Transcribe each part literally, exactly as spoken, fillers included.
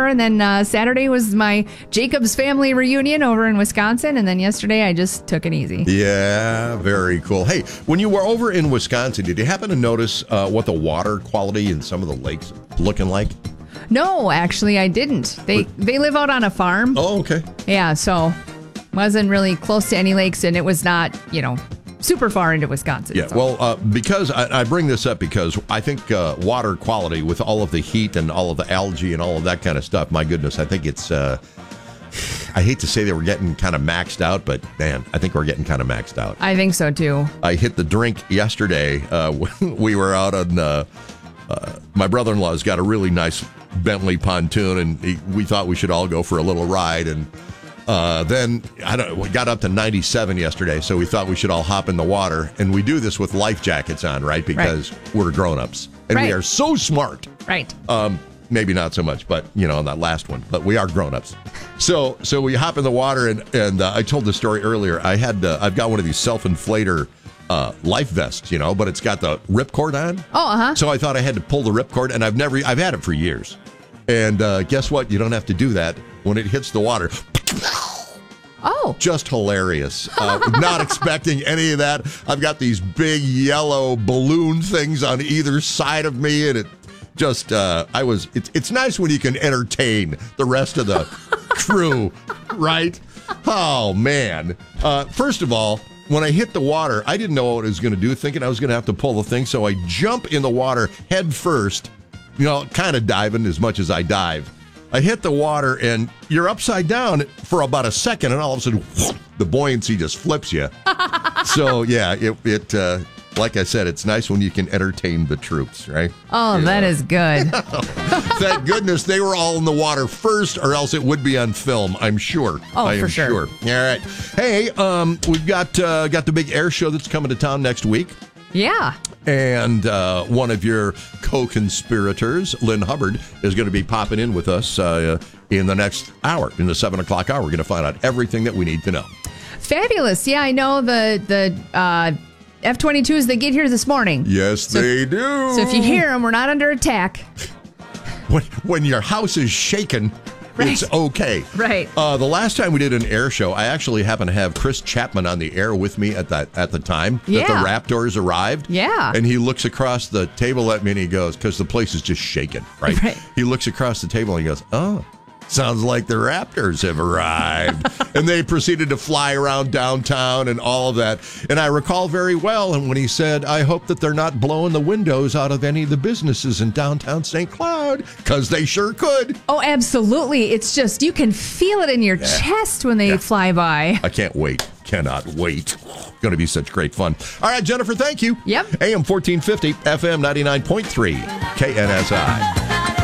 store. And then uh, Saturday was my Jacobs family reunion over in Wisconsin. And then yesterday I just took it easy. Yeah, very cool. Hey, when you were over in Wisconsin, did you happen to notice uh, what the water quality in some of the lakes is looking like? No, actually, I didn't. They but, they live out on a farm. Oh, okay. Yeah, so wasn't really close to any lakes, and it was not, you know, super far into Wisconsin. Yeah, so. well, uh, because I, I bring this up because I think uh, water quality with all of the heat and all of the algae and all of that kind of stuff, my goodness, I think it's, uh, I hate to say that we're getting kind of maxed out, but man, I think we're getting kind of maxed out. I think so, too. I hit the drink yesterday. Uh, when we were out on, uh, uh, my brother-in-law's got a really nice Bentley pontoon, and he, we thought we should all go for a little ride. And uh, then I don't. We got up to ninety-seven yesterday, so we thought we should all hop in the water. And we do this with life jackets on, right? Because right. we're grown-ups, and right. we are so smart. Right. Um, maybe not so much, but you know, on that last one. But we are grown-ups. So, so we hop in the water, and and uh, I told the story earlier. I had uh, I've got one of these self-inflator Uh, life vest, you know, but it's got the ripcord on. Oh, uh-huh. So I thought I had to pull the ripcord, and I've never, I've had it for years. And uh, guess what? You don't have to do that when it hits the water. Oh. Just hilarious. Uh, not expecting any of that. I've got these big yellow balloon things on either side of me, and it just, uh, I was, it's, it's nice when you can entertain the rest of the crew, right? Oh, man. Uh, first of all, when I hit the water, I didn't know what I was going to do, thinking I was going to have to pull the thing. So I jump in the water head first, you know, kind of diving as much as I dive. I hit the water, and you're upside down for about a second, and all of a sudden, whoosh, the buoyancy just flips you. So, yeah, it, it uh, like I said, it's nice when you can entertain the troops, right? Oh, you that know? is good. Thank goodness they were all in the water first, or else it would be on film, I'm sure. Oh, I am for sure. sure. All right. Hey, um, we've got uh, got the big air show that's coming to town next week. Yeah. And uh, one of your co-conspirators, Lynn Hubbard, is going to be popping in with us uh, in the next hour, in the seven o'clock hour. We're going to find out everything that we need to know. Fabulous. Yeah, I know the the uh, F twenty-twos, they get here this morning. Yes, so, they do. So if you hear them, we're not under attack. When, when your house is shaken, right. It's okay. Right. Uh, the last time we did an air show, I actually happened to have Chris Chapman on the air with me at that at the time yeah. that the Raptors arrived. Yeah. And he looks across the table at me and he goes, because the place is just shaking, right? Right. He looks across the table and he goes, oh, sounds like the Raptors have arrived. And they proceeded to fly around downtown and all of that. And I recall very well and when he said, I hope that they're not blowing the windows out of any of the businesses in downtown Saint Cloud, because they sure could. Oh, absolutely. It's just, you can feel it in your yeah. chest when they yeah. fly by. I can't wait. Cannot wait. Going to be such great fun. All right, Jennifer, thank you. Yep. A M fourteen fifty, F M ninety-nine point three, K N S I.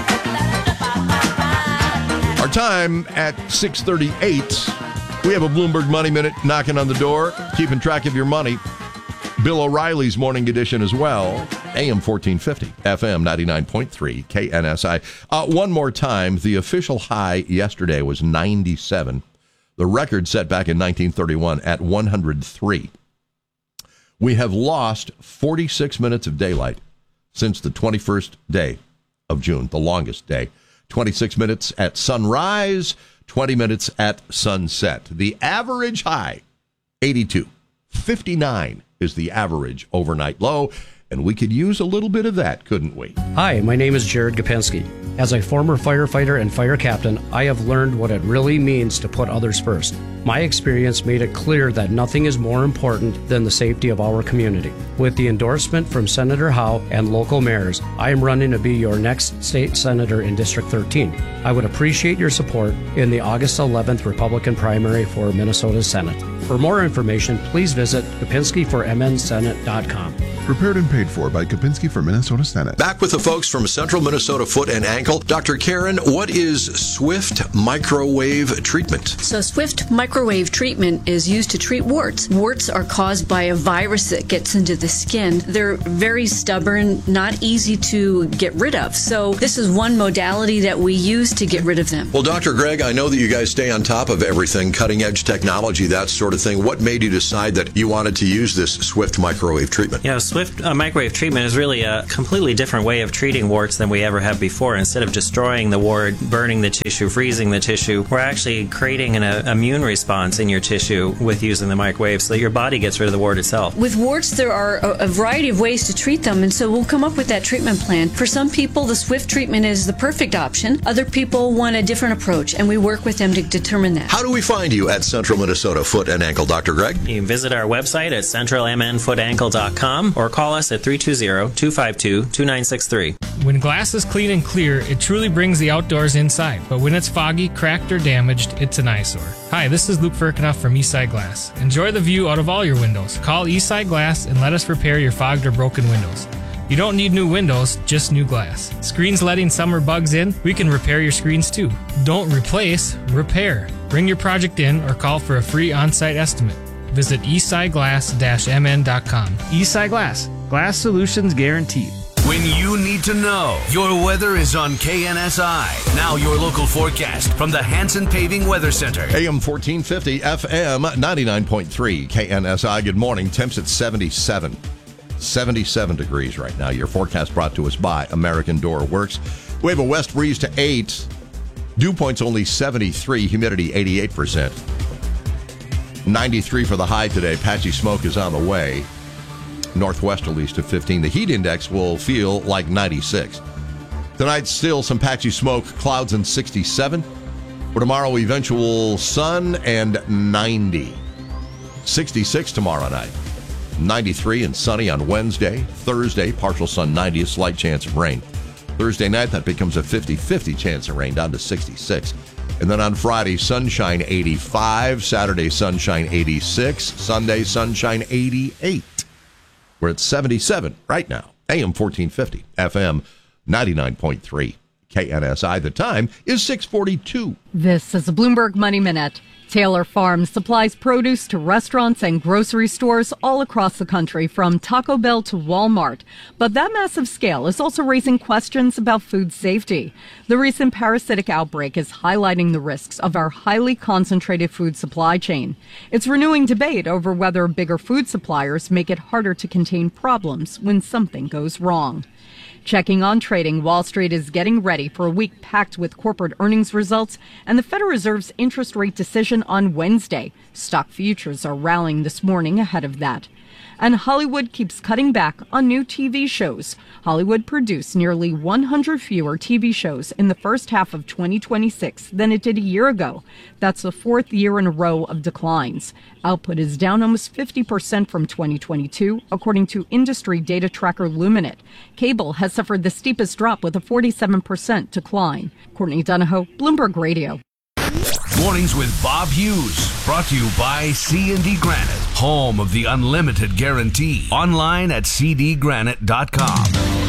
Our time at six thirty-eight. We have a Bloomberg Money Minute knocking on the door, keeping track of your money. Bill O'Reilly's morning edition as well. A M fourteen fifty, F M ninety-nine point three, K N S I. Uh, one more time, the official high yesterday was ninety-seven. The record set back in nineteen thirty-one at one hundred three. We have lost forty-six minutes of daylight since the twenty-first day of June, the longest day. twenty-six minutes at sunrise, twenty minutes at sunset. The average high, eighty-two. fifty-nine is the average overnight low, and we could use a little bit of that, couldn't we? Hi, my name is Jared Gopinski. As a former firefighter and fire captain, I have learned what it really means to put others first. My experience made it clear that nothing is more important than the safety of our community. With the endorsement from Senator Howe and local mayors, I am running to be your next state senator in District thirteen. I would appreciate your support in the August eleventh Republican primary for Minnesota Senate. For more information, please visit Kopinski for M N Senate dot com. Prepared and paid for by Kopinski for Minnesota Senate. Back with the folks from Central Minnesota Foot and Ankle. Doctor Karen, what is Swift microwave treatment? So Swift microwave treatment is used to treat warts. Warts are caused by a virus that gets into the skin. They're very stubborn, not easy to get rid of. So this is one modality that we use to get rid of them. Well, Doctor Greg, I know that you guys stay on top of everything, cutting edge technology, that sort of thing. What made you decide that you wanted to use this Swift microwave treatment? Yeah, Swift uh, microwave treatment is really a completely different way of treating warts than we ever have before. Instead of destroying the wart, burning the tissue, freezing the tissue, we're actually creating an uh, immune response in your tissue with using the microwave so that your body gets rid of the wart itself. With warts, there are a, a variety of ways to treat them, and so we'll come up with that treatment plan. For some people, the Swift treatment is the perfect option. Other people want a different approach, and we work with them to determine that. How do we find you at Central Minnesota Foot and Ankle, Doctor Greg? You can visit our website at central m n foot ankle dot com or call us at three two zero, two five two, two nine six three. When glass is clean and clear, it truly brings the outdoors inside. But when it's foggy, cracked, or damaged, it's an eyesore. Hi, this is Luke Firkinoff from Eastside Glass. Enjoy the view out of all your windows. Call Eastside Glass and let us repair your fogged or broken windows. You don't need new windows, just new glass. Screens letting summer bugs in? We can repair your screens too. Don't replace, repair. Bring your project in or call for a free on-site estimate. Visit eastside glass dash m n dot com. Eastside Glass. Glass solutions guaranteed. When you need to know, your weather is on K N S I. Now your local forecast from the Hanson Paving Weather Center. A M fourteen fifty, F M ninety-nine point three, K N S I. Good morning. Temps at seventy-seven. seventy-seven degrees right now. Your forecast brought to us by American Door Works. We have a west breeze to eight. Dew point's only seventy-three. Humidity eighty-eight percent. ninety-three for the high today. Patchy smoke is on the way. Northwesterlies to fifteen. The heat index will feel like ninety-six. Tonight, still some patchy smoke, clouds and sixty-seven. For tomorrow, eventual sun and ninety. sixty-six tomorrow night. ninety-three and sunny on Wednesday. Thursday, partial sun, ninety, a slight chance of rain. Thursday night, that becomes a fifty-fifty chance of rain, down to sixty-six. And then on Friday, sunshine eighty-five. Saturday, sunshine eighty-six. Sunday, sunshine eighty-eight. We're at seventy-seven right now. A M fourteen fifty, F M ninety-nine point three. K N S I. The time is six forty-two. This is a Bloomberg Money Minute. Taylor Farms supplies produce to restaurants and grocery stores all across the country, from Taco Bell to Walmart. But that massive scale is also raising questions about food safety. The recent parasitic outbreak is highlighting the risks of our highly concentrated food supply chain. It's renewing debate over whether bigger food suppliers make it harder to contain problems when something goes wrong. Checking on trading, Wall Street is getting ready for a week packed with corporate earnings results and the Federal Reserve's interest rate decision on Wednesday. Stock futures are rallying this morning ahead of that. And Hollywood keeps cutting back on new T V shows. Hollywood produced nearly one hundred fewer T V shows in the first half of twenty twenty-six than it did a year ago. That's the fourth year in a row of declines. Output is down almost fifty percent from twenty twenty-two, according to industry data tracker Luminate. Cable has suffered the steepest drop with a forty-seven percent decline. Courtney Donahoe, Bloomberg Radio. Mornings with Bob Hughes, brought to you by C and D Granite, home of the unlimited guarantee. Online at c d granite dot com.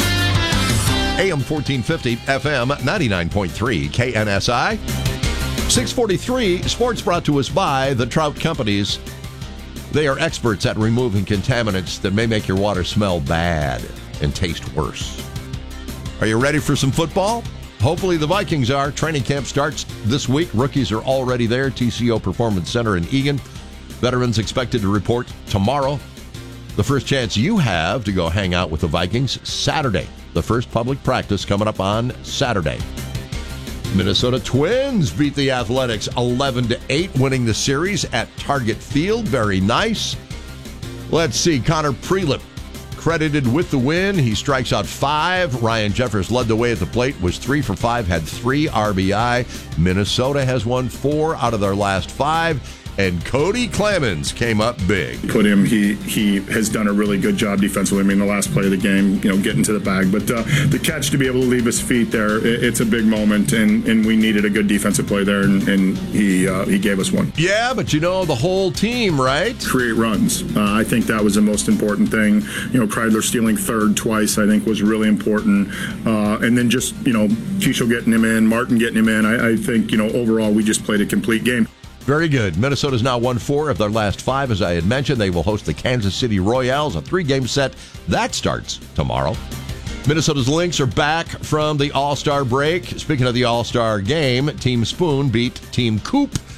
A M fourteen fifty, F M ninety-nine point three, K N S I. six forty-three, sports brought to us by the Trout Companies. They are experts at removing contaminants that may make your water smell bad and taste worse. Are you ready for some football? Hopefully the Vikings are. Training camp starts this week. Rookies are already there. T C O Performance Center in Eagan. Veterans expected to report tomorrow. The first chance you have to go hang out with the Vikings, Saturday. The first public practice coming up on Saturday. Minnesota Twins beat the Athletics eleven to eight, winning the series at Target Field. Very nice. Let's see, Connor Prelip credited with the win. He strikes out five. Ryan Jeffers led the way at the plate, was three for five, had three R B I. Minnesota has won four out of their last five. And Cody Clemens came up big. Put him, he he has done a really good job defensively. I mean, the last play of the game, you know, getting to the bag. But uh, the catch to be able to leave his feet there, it, it's a big moment, and, and we needed a good defensive play there, and, and he uh, he gave us one. Yeah, but you know, the whole team, right? Create runs. Uh, I think that was the most important thing. You know, Kreidler stealing third twice, I think, was really important. Uh, and then just, you know, Keishel getting him in, Martin getting him in. I, I think, you know, overall, we just played a complete game. Very good. Minnesota's now won four of their last five, as I had mentioned. They will host the Kansas City Royals, a three-game set. That starts tomorrow. Minnesota's Lynx are back from the All-Star break. Speaking of the All-Star game, Team Spoon beat Team Coop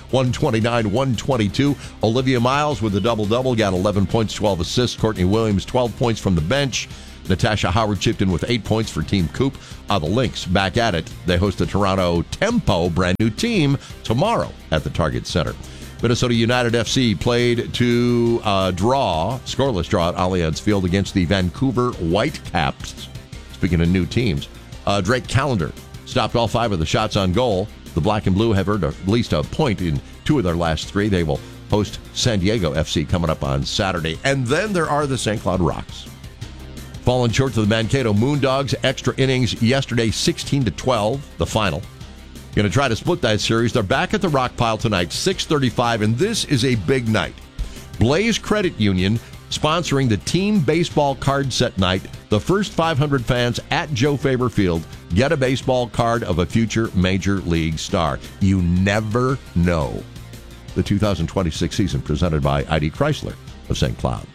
one twenty-nine one twenty-two. Olivia Miles with a double-double, got eleven points, twelve assists. Courtney Williams, twelve points from the bench. Natasha Howard chipped in with eight points for Team Coop. Uh, the Lynx back at it. They host the Toronto Tempo, brand new team, tomorrow at the Target Center. Minnesota United F C played to uh, draw, scoreless draw at Allianz Field against the Vancouver Whitecaps. Speaking of new teams, uh, Drake Callender stopped all five of the shots on goal. The Black and Blue have earned at least a point in two of their last three. They will host San Diego F C coming up on Saturday. And then there are the Saint Cloud Rocks. Falling short to the Mankato Moondogs. Extra innings yesterday, sixteen to twelve, the final. Going to try to split that series. They're back at the Rock Pile tonight, six thirty-five, and this is a big night. Blaze Credit Union sponsoring the team baseball card set night. The first five hundred fans at Joe Faber Field get a baseball card of a future Major League star. You never know. The two thousand twenty-six season presented by I D Chrysler of Saint Cloud.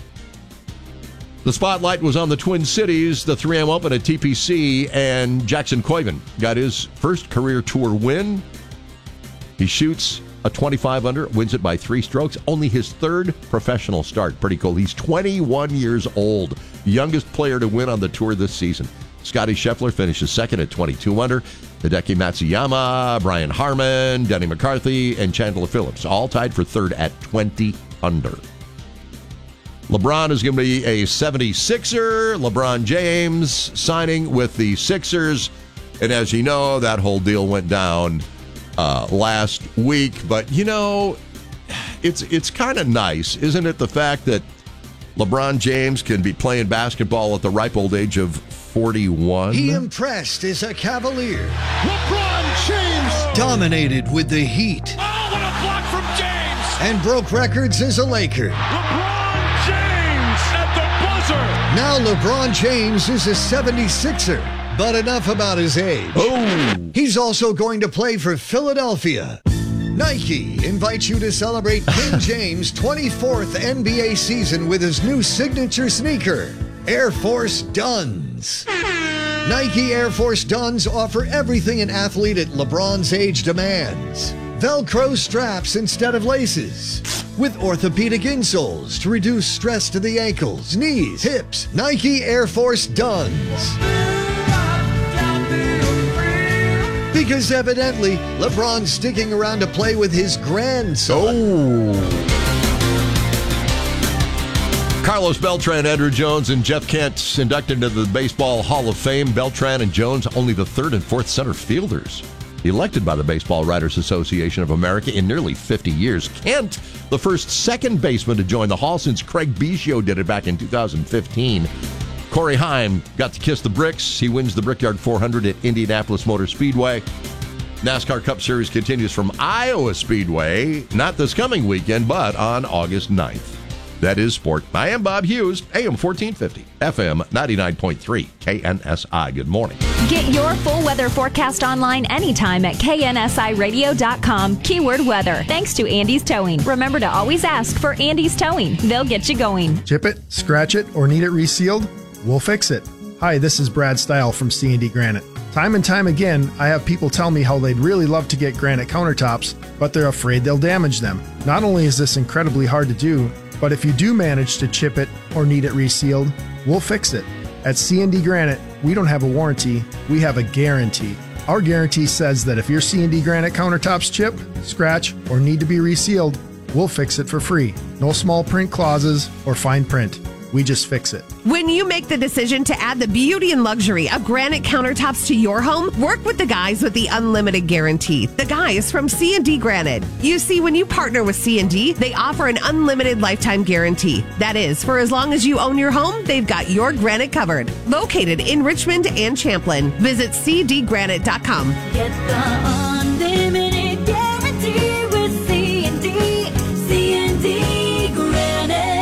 The spotlight was on the Twin Cities, the three M Open at T P C, and Jackson Koiven got his first career tour win. He shoots a twenty-five under, wins it by three strokes. Only his third professional start. Pretty cool. He's twenty-one years old. Youngest player to win on the tour this season. Scotty Scheffler finishes second at twenty-two under. Hideki Matsuyama, Brian Harmon, Denny McCarthy, and Chandler Phillips all tied for third at twenty under. LeBron is going to be a seventy-sixer. LeBron James signing with the Sixers. And as you know, that whole deal went down uh, last week. But, you know, it's it's kind of nice, isn't it, the fact that LeBron James can be playing basketball at the ripe old age of forty-one? He impressed as a Cavalier. LeBron James Dominated with the Heat. Oh, what a block from James! And broke records as a Laker. LeBron James at the buzzer! Now LeBron James is a seventy-sixer. But enough about his age. Oh! He's also going to play for Philadelphia. Nike invites you to celebrate King James' twenty-fourth N B A season with his new signature sneaker, Air Force Duns. Nike Air Force Duns offer everything an athlete at LeBron's age demands. Velcro straps instead of laces. With orthopedic insoles to reduce stress to the ankles, knees, hips. Nike Air Force Duns. Because evidently, LeBron's sticking around to play with his grandson. Oh. Carlos Beltran, Andrew Jones, and Jeff Kent inducted into the Baseball Hall of Fame. Beltran and Jones, only the third and fourth center fielders elected by the Baseball Writers Association of America in nearly fifty years. Kent, the first second baseman to join the Hall since Craig Biggio did it back in two thousand fifteen. Corey Heim got to kiss the bricks. He wins the Brickyard four hundred at Indianapolis Motor Speedway. NASCAR Cup Series continues from Iowa Speedway, not this coming weekend, but on August ninth. That is sport. I am Bob Hughes, A M fourteen fifty, F M ninety-nine point three, K N S I. Good morning. Get your full weather forecast online anytime at K N S I radio dot com, keyword weather. Thanks to Andy's Towing. Remember to always ask for Andy's Towing. They'll get you going. Chip it, scratch it, or need it resealed? We'll fix it. Hi, this is Brad Stile from C and D Granite. Time and time again, I have people tell me how they'd really love to get granite countertops, but they're afraid they'll damage them. Not only is this incredibly hard to do, but if you do manage to chip it or need it resealed, we'll fix it. At C and D Granite, we don't have a warranty, we have a guarantee. Our guarantee says that if your C and D Granite countertops chip, scratch, or need to be resealed, we'll fix it for free. No small print clauses or fine print. We just fix it. When you make the decision to add the beauty and luxury of granite countertops to your home, work with the guys with the unlimited guarantee. The guys from C and D Granite. You see, when you partner with C and D, they offer an unlimited lifetime guarantee. That is, for as long as you own your home, they've got your granite covered. Located in Richmond and Champlin. Visit c d granite dot com. Get the unlimited guarantee with C and D. C and D Granite.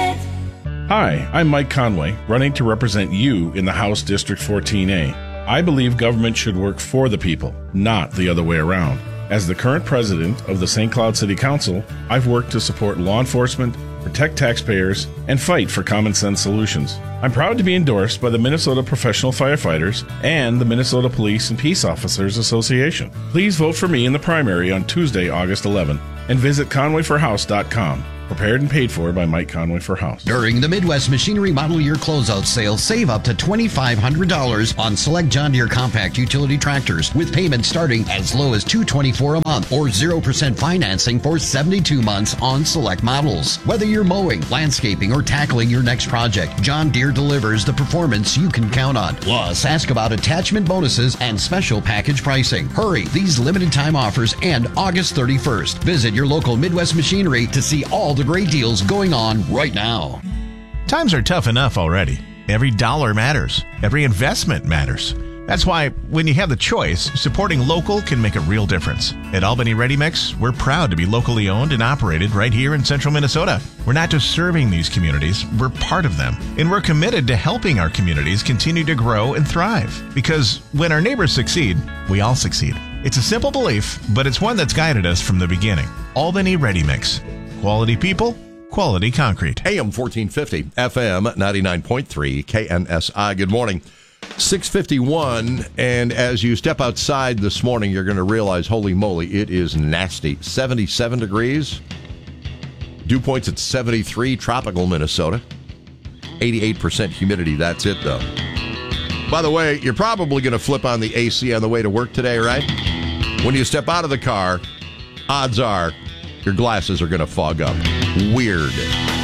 Hi, I'm Mike Conway, running to represent you in the House District fourteen A. I believe government should work for the people, not the other way around. As the current president of the Saint Cloud City Council, I've worked to support law enforcement, protect taxpayers, and fight for common sense solutions. I'm proud to be endorsed by the Minnesota Professional Firefighters and the Minnesota Police and Peace Officers Association. Please vote for me in the primary on Tuesday, August eleventh. And visit conway for house dot com. Prepared and paid for by Mike Conway for House. During the Midwest Machinery Model Year Closeout Sale, save up to twenty-five hundred dollars on select John Deere compact utility tractors with payments starting as low as two hundred twenty-four dollars a month or zero percent financing for seventy-two months on select models. Whether you're mowing, landscaping, or tackling your next project, John Deere delivers the performance you can count on. Plus, ask about attachment bonuses and special package pricing. Hurry, these limited time offers end August thirty-first. Visit your local Midwest Machinery to see all the great deals going on right now. Times are tough enough already. Every dollar matters. Every investment matters. That's why when you have the choice, supporting local can make a real difference. At Albany Ready Mix, we're proud to be locally owned and operated right here in central Minnesota. We're not just serving these communities, we're part of them. And we're committed to helping our communities continue to grow and thrive. Because when our neighbors succeed, we all succeed. It's a simple belief, but it's one that's guided us from the beginning. Albany Ready Mix. Quality people, quality concrete. A M fourteen fifty, F M ninety-nine point three, K N S I. Good morning. six fifty-one, and as you step outside this morning, you're going to realize, holy moly, it is nasty. seventy-seven degrees. Dew points at seventy-three, tropical Minnesota. eighty-eight percent humidity, that's it, though. By the way, you're probably going to flip on the A C on the way to work today, right? When you step out of the car, odds are your glasses are going to fog up. Weird.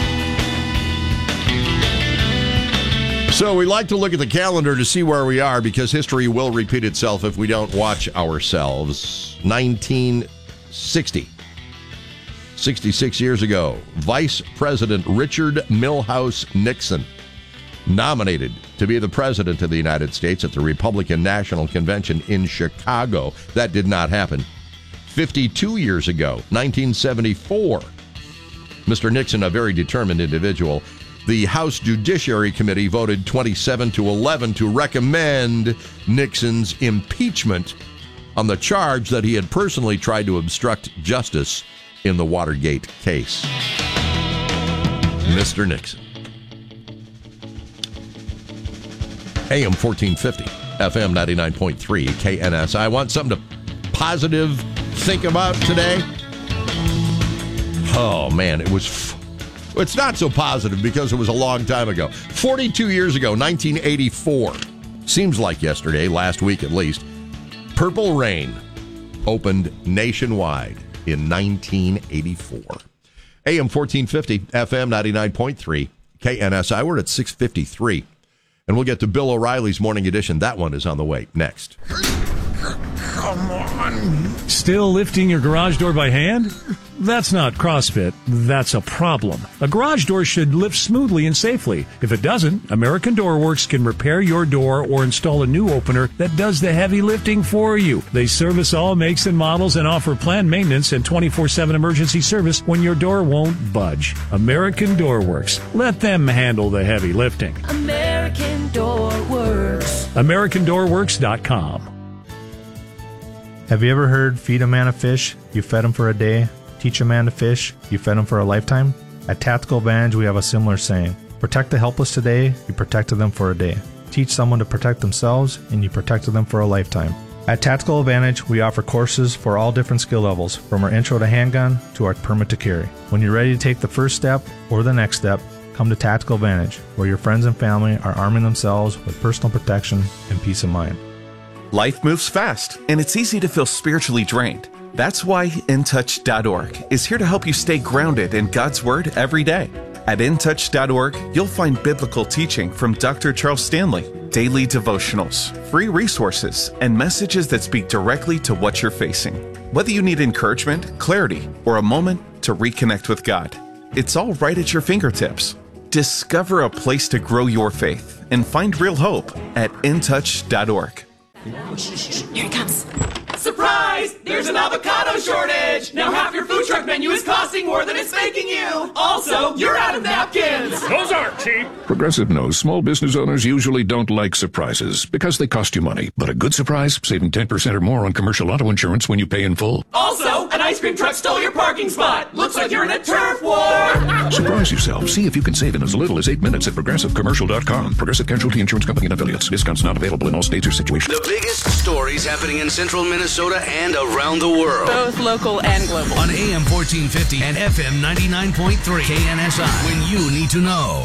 So we like to look at the calendar to see where we are because history will repeat itself if we don't watch ourselves. nineteen sixty. sixty-six years ago, Vice President Richard Milhous Nixon nominated to be the President of the United States at the Republican National Convention in Chicago. That did not happen. fifty-two years ago, nineteen seventy-four, Mister Nixon, a very determined individual, the House Judiciary Committee voted twenty-seven to eleven to recommend Nixon's impeachment on the charge that he had personally tried to obstruct justice in the Watergate case. Mister Nixon. A M fourteen fifty, F M ninety-nine point three, K N S I. Want something to positive think about today? Oh, man, it was... F- it's not so positive because it was a long time ago. forty-two years ago, nineteen eighty-four. Seems like yesterday, last week at least. Purple Rain opened nationwide in nineteen eighty-four. A M fourteen fifty, F M ninety-nine point three, K N S I. We're at six fifty-three. And we'll get to Bill O'Reilly's Morning Edition. That one is on the way next. Come on. Still lifting your garage door by hand? That's not CrossFit. That's a problem. A garage door should lift smoothly and safely. If it doesn't, American Door Works can repair your door or install a new opener that does the heavy lifting for you. They service all makes and models and offer planned maintenance and twenty-four seven emergency service when your door won't budge. American Door Works. Let them handle the heavy lifting. American Door Works. American Door Works dot com. Have you ever heard, feed a man a fish, you fed him for a day? Teach a man to fish, you fed him for a lifetime? At Tactical Advantage, we have a similar saying. Protect the helpless today, you protected them for a day. Teach someone to protect themselves, and you protected them for a lifetime. At Tactical Advantage, we offer courses for all different skill levels, from our intro to handgun to our permit to carry. When you're ready to take the first step or the next step, come to Tactical Advantage, where your friends and family are arming themselves with personal protection and peace of mind. Life moves fast, and it's easy to feel spiritually drained. That's why In Touch dot org is here to help you stay grounded in God's Word every day. At In Touch dot org, you'll find biblical teaching from Doctor Charles Stanley, daily devotionals, free resources, and messages that speak directly to what you're facing. Whether you need encouragement, clarity, or a moment to reconnect with God, it's all right at your fingertips. Discover a place to grow your faith and find real hope at In Touch dot org. Here he comes. Surprise! There's an avocado shortage! Now half your food truck menu is costing more than it's making you! Also, you're out of napkins! Those aren't cheap! Progressive knows small business owners usually don't like surprises because they cost you money. But a good surprise, saving ten percent or more on commercial auto insurance when you pay in full. Also, an ice cream truck stole your parking spot! Looks like you're in a turf war! Surprise yourself. See if you can save in as little as eight minutes at progressive commercial dot com. Progressive Casualty Insurance Company and affiliates. Discounts not available in all states or situations. The biggest stories happening in central Minnesota and around the world. Both local and global. On A M fourteen fifty and F M ninety-nine point three K N S I. When you need to know.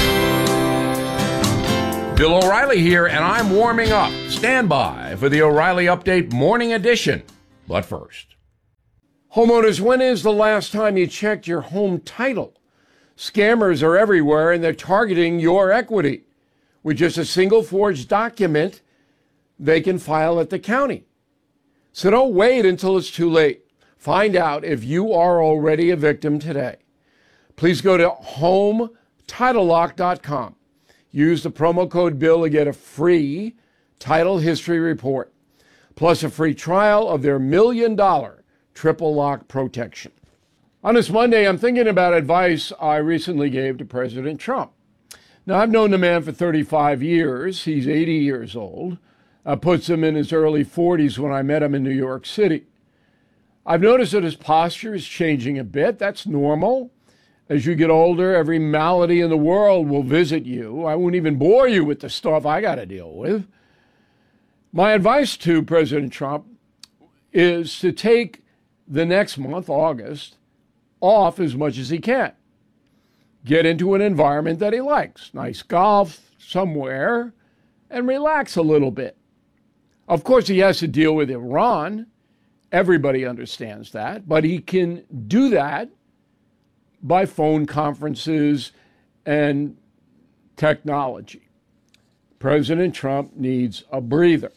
Bill O'Reilly here, and I'm warming up. Stand by for the O'Reilly Update Morning Edition. But first, homeowners, when is the last time you checked your home title? Scammers are everywhere, and they're targeting your equity. With just a single forged document, they can file at the county. So don't wait until it's too late. Find out if you are already a victim today. Please go to home title lock dot com. Use the promo code BILL to get a free title history report, plus a free trial of their million dollar triple lock protection. On this Monday, I'm thinking about advice I recently gave to President Trump. Now, I've known the man for thirty-five years. He's eighty years old. Uh, puts him in his early forties when I met him in New York City. I've noticed that his posture is changing a bit. That's normal. As you get older, every malady in the world will visit you. I won't even bore you with the stuff I got to deal with. My advice to President Trump is to take the next month, August, off as much as he can. Get into an environment that he likes. Nice golf somewhere, and relax a little bit. Of course, he has to deal with Iran. Everybody understands that. But he can do that by phone conferences and technology. President Trump needs a breather.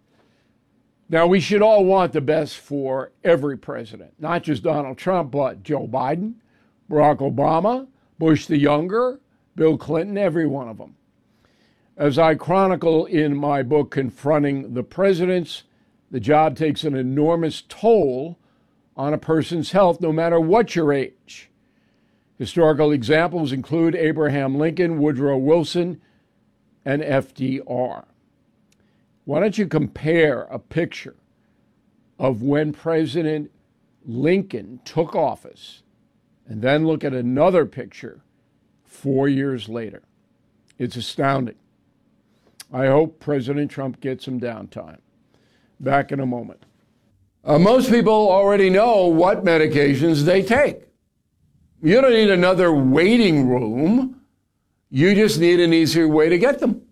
Now, we should all want the best for every president, not just Donald Trump, but Joe Biden, Barack Obama, Bush the Younger, Bill Clinton, every one of them. As I chronicle in my book, Confronting the Presidents, the job takes an enormous toll on a person's health, no matter what your age. Historical examples include Abraham Lincoln, Woodrow Wilson, and F D R. Why don't you compare a picture of when President Lincoln took office and then look at another picture four years later? It's astounding. I hope President Trump gets some downtime. Back in a moment. Uh, most people already know what medications they take. You don't need another waiting room. You just need an easier way to get them.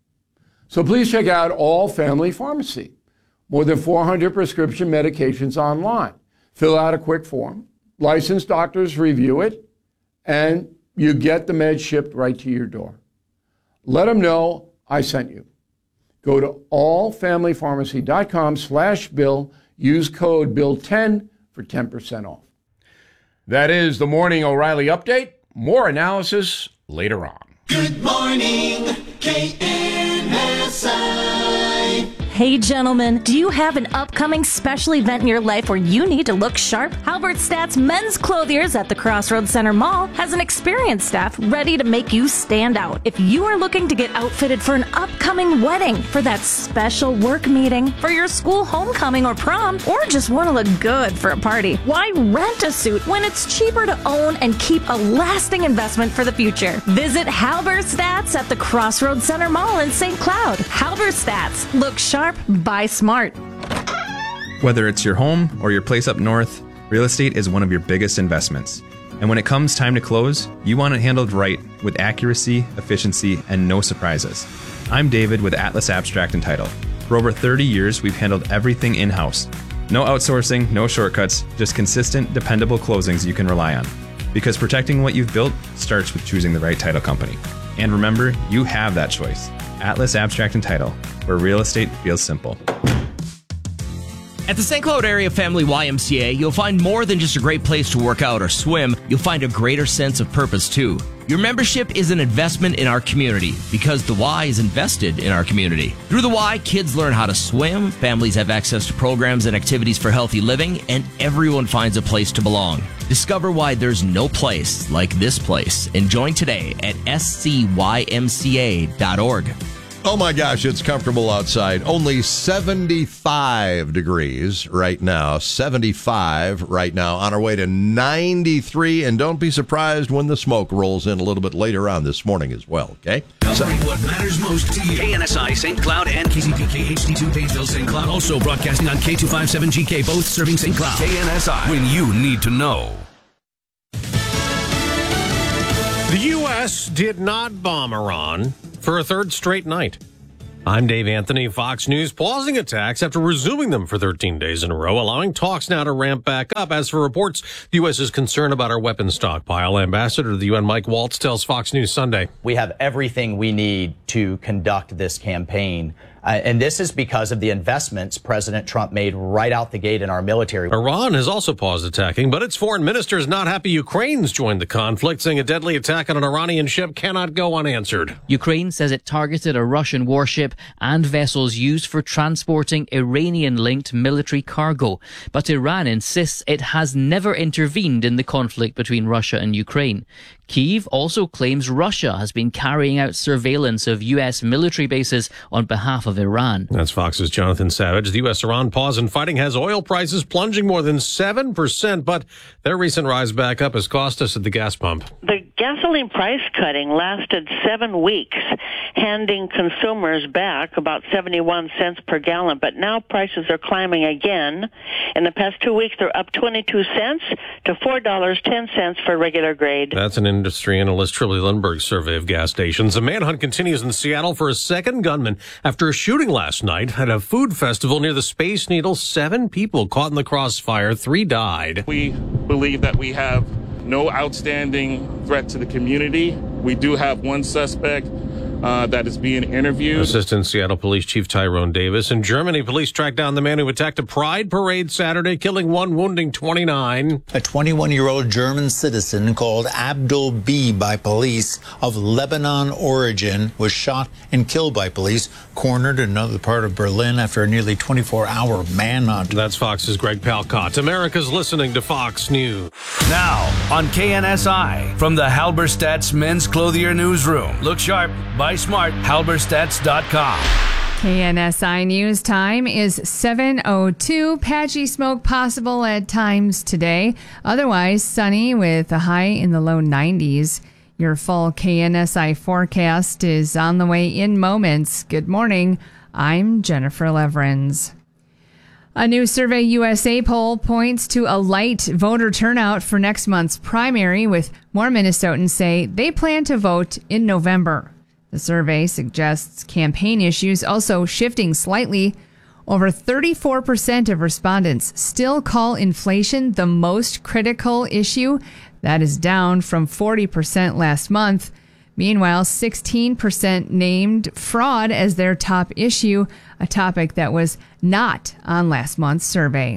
So please check out All Family Pharmacy. More than four hundred prescription medications online. Fill out a quick form. Licensed doctors review it, and you get the meds shipped right to your door. Let them know I sent you. Go to all family pharmacy dot com slash bill. Use code bill ten for ten percent off. That is the Morning O'Reilly Update. More analysis later on. Good morning, K N S I. Hey gentlemen, do you have an upcoming special event in your life where you need to look sharp? Halbert Stats Men's Clothiers at the Crossroads Center Mall has an experienced staff ready to make you stand out. If you are looking to get outfitted for an upcoming wedding, for that special work meeting, for your school homecoming or prom, or just want to look good for a party, why rent a suit when it's cheaper to own and keep a lasting investment for the future? Visit Halbert Stats at the Crossroads Center Mall in Saint Cloud. Halbert Stats. Look sharp. Buy smart. Whether it's your home or your place up north, real estate is one of your biggest investments. And when it comes time to close, you want it handled right with accuracy, efficiency, and no surprises. I'm David with Atlas Abstract and Title. For over thirty years, we've handled everything in-house. No outsourcing, no shortcuts, just consistent, dependable closings you can rely on. Because protecting what you've built starts with choosing the right title company. And remember, you have that choice. Atlas Abstract and Title, where real estate feels simple. At the Saint Cloud Area Family Y M C A, you'll find more than just a great place to work out or swim. You'll find a greater sense of purpose, too. Your membership is an investment in our community because the Y is invested in our community. Through the Y, kids learn how to swim, families have access to programs and activities for healthy living, and everyone finds a place to belong. Discover why there's no place like this place and join today at s c y m c a dot org. Oh my gosh, it's comfortable outside. Only seventy-five degrees right now. seventy-five right now. On our way to ninety-three. And don't be surprised when the smoke rolls in a little bit later on this morning as well, okay? Covering what matters most to you. K N S I, Saint Cloud, and K C P K H D two, Painesville, Saint Cloud. Also broadcasting on K two fifty-seven G K, both serving Saint Cloud. K N S I, when you need to know. The U S did not bomb Iran for a third straight night. I'm Dave Anthony. Fox News pausing attacks after resuming them for thirteen days in a row, allowing talks now to ramp back up. As for reports, the U S is concerned about our weapons stockpile. Ambassador to the U N Mike Waltz tells Fox News Sunday. We have everything we need to conduct this campaign. Uh, and this is because of the investments President Trump made right out the gate in our military. Iran has also paused attacking, but its foreign minister is not happy Ukraine's joined the conflict, saying a deadly attack on an Iranian ship cannot go unanswered. Ukraine says it targeted a Russian warship and vessels used for transporting Iranian-linked military cargo. But Iran insists it has never intervened in the conflict between Russia and Ukraine. Kyiv also claims Russia has been carrying out surveillance of U S military bases on behalf of Iran. That's Fox's Jonathan Savage. The U S-Iran pause in fighting has oil prices plunging more than seven percent, but their recent rise back up has cost us at the gas pump. The gasoline price cutting lasted seven weeks, handing consumers back about seventy-one cents per gallon, but now prices are climbing again. In the past two weeks, they're up twenty-two cents to four dollars and ten cents for regular grade. That's an industry analyst Trilly Lindbergh's survey of gas stations. A manhunt continues in Seattle for a second gunman after a shooting last night at a food festival near the Space Needle. Seven people caught in the crossfire. Three died. We believe that we have no outstanding threat to the community. We do have one suspect Uh, that is being interviewed. Assistant Seattle Police Chief Tyrone Davis. In Germany, police tracked down the man who attacked a pride parade Saturday, killing one, wounding twenty-nine. A twenty-one-year-old German citizen called Abdul B by police of Lebanon origin was shot and killed by police, cornered in another part of Berlin after a nearly twenty-four hour manhunt. That's Fox's Greg Palcott. America's listening to Fox News. Now on K N S I from the Halberstadt's Men's Clothier Newsroom. Look sharp, buy smart, halberstadts dot com. K N S I News time is seven oh two. Patchy smoke possible at times today. Otherwise, sunny with a high in the low nineties. Your full K N S I forecast is on the way in moments. Good morning. I'm Jennifer Leverins. A new Survey U S A poll points to a light voter turnout for next month's primary, with more Minnesotans say they plan to vote in November. The survey suggests campaign issues also shifting slightly. Over thirty-four percent of respondents still call inflation the most critical issue. That is down from forty percent last month. Meanwhile, sixteen percent named fraud as their top issue, a topic that was not on last month's survey.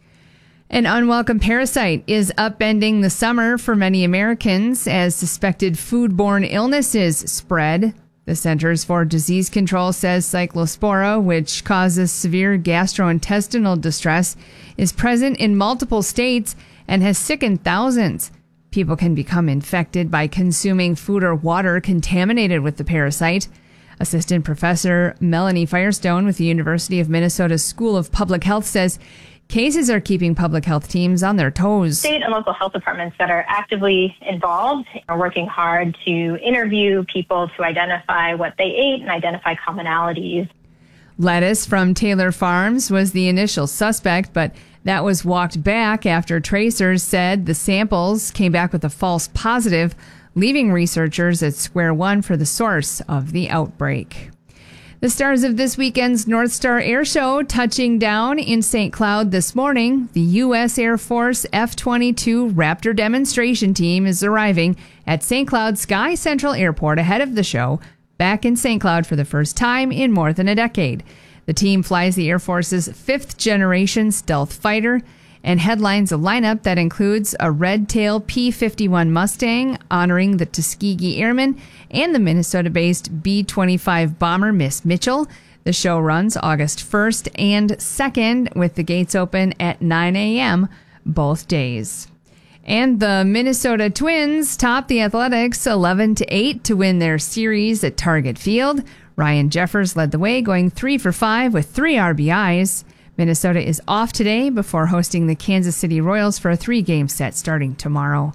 An unwelcome parasite is upending the summer for many Americans as suspected foodborne illnesses spread. The Centers for Disease Control says Cyclospora, which causes severe gastrointestinal distress, is present in multiple states and has sickened thousands. People can become infected by consuming food or water contaminated with the parasite. Assistant Professor Melanie Firestone with the University of Minnesota School of Public Health says cases are keeping public health teams on their toes. State and local health departments that are actively involved are working hard to interview people to identify what they ate and identify commonalities. Lettuce from Taylor Farms was the initial suspect, but that was walked back after tracers said the samples came back with a false positive, leaving researchers at square one for the source of the outbreak. The stars of this weekend's North Star Air Show touching down in Saint Cloud this morning. The U S Air Force F twenty-two Raptor demonstration team is arriving at Saint Cloud Sky Central Airport ahead of the show, back in Saint Cloud for the first time in more than a decade. The team flies the Air Force's fifth generation stealth fighter and headlines a lineup that includes a red-tail P fifty-one Mustang honoring the Tuskegee Airmen and the Minnesota-based B twenty-five bomber Miss Mitchell. The show runs August first and second with the gates open at nine a.m. both days. And the Minnesota Twins top the Athletics eleven to eight to win their series at Target Field. Ryan Jeffers led the way, going three for five with three R B Is. Minnesota is off today before hosting the Kansas City Royals for a three-game set starting tomorrow.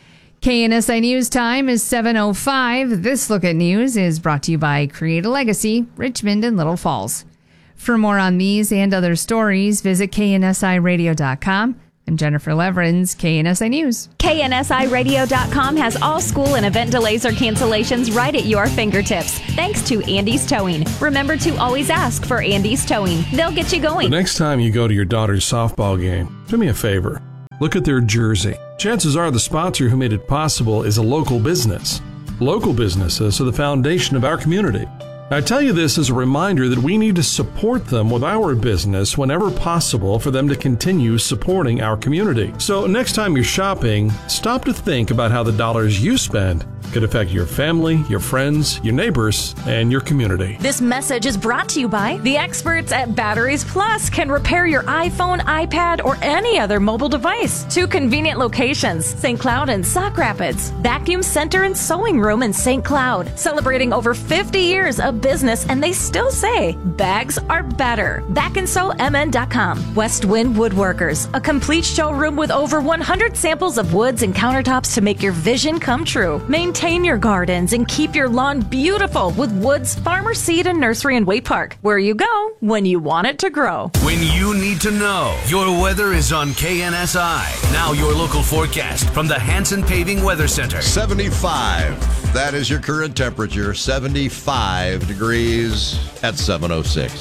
K N S I News time is seven oh five. This Look at News is brought to you by Create a Legacy, Richmond and Little Falls. For more on these and other stories, visit K N S I radio dot com. I'm Jennifer Leverins, K N S I News. K N S I radio dot com has all school and event delays or cancellations right at your fingertips. Thanks to Andy's Towing. Remember to always ask for Andy's Towing. They'll get you going. The next time you go to your daughter's softball game, do me a favor. Look at their jersey. Chances are the sponsor who made it possible is a local business. Local businesses are the foundation of our community. I tell you this as a reminder that we need to support them with our business whenever possible for them to continue supporting our community. So next time you're shopping, stop to think about how the dollars you spend could affect your family, your friends, your neighbors, and your community. This message is brought to you by the experts at Batteries Plus. Can repair your iPhone, iPad, or any other mobile device. Two convenient locations, Saint Cloud and Sauk Rapids. Vacuum Center and Sewing Room in Saint Cloud. Celebrating over fifty years of business, and they still say bags are better. back and sew m n dot com. West Wind Woodworkers, a complete showroom with over one hundred samples of woods and countertops to make your vision come true. Maintain your gardens and keep your lawn beautiful with Woods Farmer Seed and Nursery in Waite Park, where you go when you want it to grow. When you need to know, your weather is on K N S I. Now your local forecast from the Hanson Paving Weather Center. seventy-five. That is your current temperature. seventy-five degrees at seven oh six.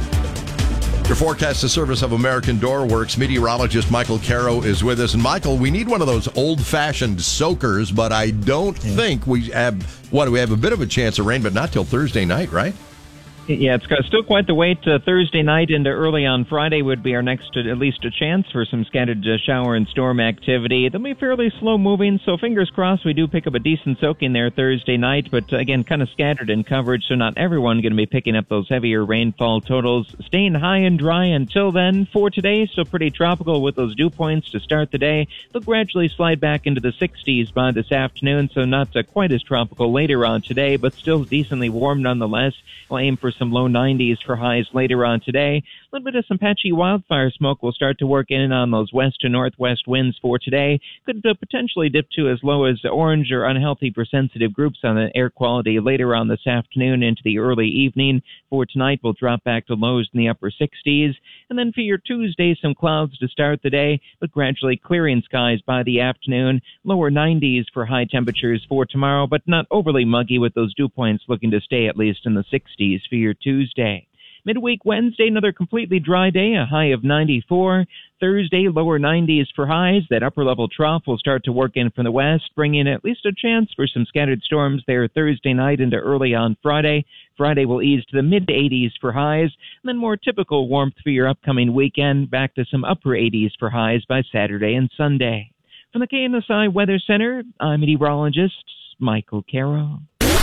Your forecast is service of American Door Works. Meteorologist Michael Caro is with us. And Michael, we need one of those old-fashioned soakers, but I don't think we have, what, we have a bit of a chance of rain, but not till Thursday night, right? Yeah, it's got still quite the wait. Uh, Thursday night into early on Friday would be our next, uh, at least a chance for some scattered uh, shower and storm activity. They'll be fairly slow moving, so fingers crossed we do pick up a decent soaking there Thursday night, but uh, again, kind of scattered in coverage, so not everyone going to be picking up those heavier rainfall totals. Staying high and dry until then. For today, still pretty tropical with those dew points to start the day. They'll gradually slide back into the sixties by this afternoon, so not uh, quite as tropical later on today, but still decently warm nonetheless. We'll aim for some low nineties for highs later on today. A little bit of some patchy wildfire smoke will start to work in on those west to northwest winds for today. Could uh, potentially dip to as low as orange or unhealthy for sensitive groups on the air quality later on this afternoon into the early evening. For tonight, we'll drop back to lows in the upper sixties. And then for your Tuesday, some clouds to start the day, but gradually clearing skies by the afternoon. Lower nineties for high temperatures for tomorrow, but not overly muggy with those dew points looking to stay at least in the sixties for your Tuesday. Midweek Wednesday, another completely dry day, a high of ninety-four. Thursday, lower nineties for highs. That upper-level trough will start to work in from the west, bringing at least a chance for some scattered storms there Thursday night into early on Friday. Friday will ease to the mid-eighties for highs, and then more typical warmth for your upcoming weekend, back to some upper eighties for highs by Saturday and Sunday. From the K N S I Weather Center, I'm meteorologist Michael Caro.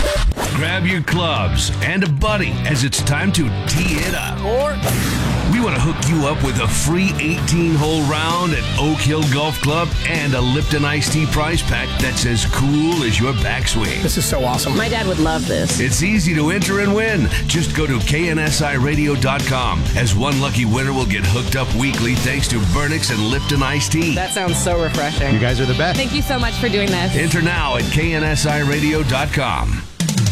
Grab your clubs and a buddy as it's time to tee it up. Or we want to hook you up with a free eighteen-hole round at Oak Hill Golf Club and a Lipton Iced Tea prize pack that's as cool as your backswing. This is so awesome. My dad would love this. It's easy to enter and win. Just go to K N S I radio dot com, as one lucky winner will get hooked up weekly thanks to Burnix and Lipton Iced Tea. That sounds so refreshing. You guys are the best. Thank you so much for doing this. Enter now at K N S I radio dot com.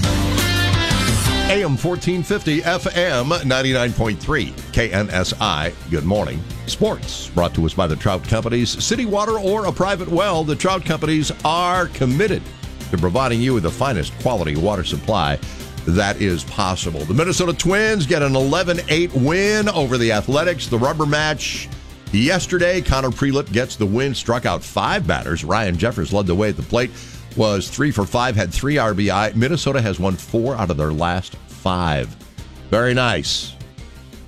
A M fourteen fifty, F M ninety-nine point three, K N S I. Good morning. Sports brought to us by the Trout Companies. City water or a private well, the Trout Companies are committed to providing you with the finest quality water supply that is possible. The Minnesota Twins get an eleven eight win over the Athletics. The rubber match yesterday, Connor Prelip gets the win, struck out five batters. Ryan Jeffers led the way at the plate. Was three for five, had three R B I. Minnesota has won four out of their last five. Very nice.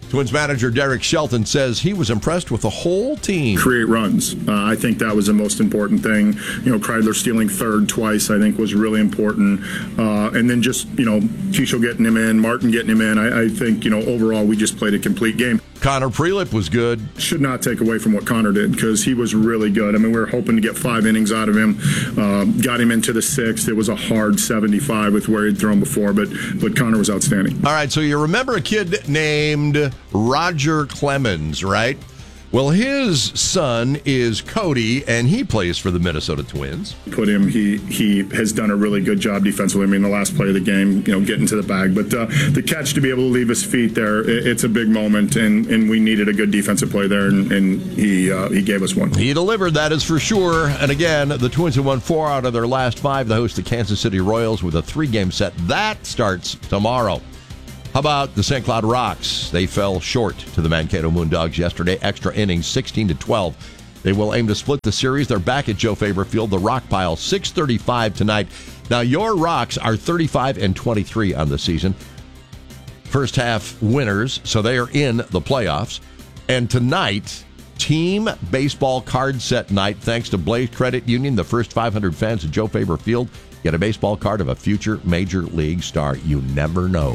Twins manager Derek Shelton says he was impressed with the whole team. Create runs. Uh, I think that was the most important thing. You know, Kreidler stealing third twice, I think, was really important. Uh, and then just, you know, Keishel getting him in, Martin getting him in. I, I think, you know, overall, we just played a complete game. Connor Prelip was good. Should not take away from what Connor did because he was really good. I mean, we were hoping to get five innings out of him. Uh, got him into the sixth. It was a hard seventy-five with where he'd thrown before, but but Connor was outstanding. All right, so you remember a kid named Roger Clemens, right? Well, his son is Cody, and he plays for the Minnesota Twins. Put him. He he has done a really good job defensively. I mean, the last play of the game, you know, getting to the bag. But uh, the catch to be able to leave his feet there, it, it's a big moment, and, and we needed a good defensive play there, and, and he uh, he gave us one. He delivered, that is for sure. And again, the Twins have won four out of their last five. They host the Kansas City Royals with a three-game set. That starts tomorrow. How about the Saint Cloud Rocks? They fell short to the Mankato Moondogs yesterday. Extra innings, sixteen to twelve. They will aim to split the series. They're back at Joe Faber Field, the Rock Pile, six thirty-five tonight. Now, your Rocks are thirty-five and twenty-three on the season. First half winners, so they are in the playoffs. And tonight, team baseball card set night, thanks to Blaze Credit Union, the first five hundred fans at Joe Faber Field get a baseball card of a future Major League star. You never know.